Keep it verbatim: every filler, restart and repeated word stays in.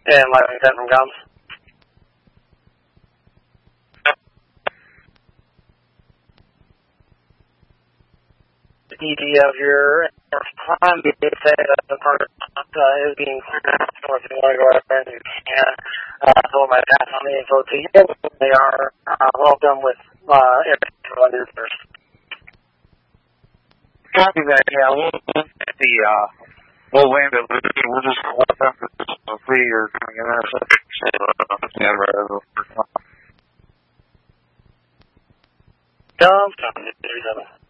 And like that from Gums. E D of your time, you say that the part uh, is being cleared out, so if you want to go out there and you can, uh, so my pass on the info to you. They are uh, welcome with uh, everything on your first. Copy that, yeah, we'll get the, uh, we'll land it, we'll just go up after this, so free or coming in there, so yeah, right, Gums,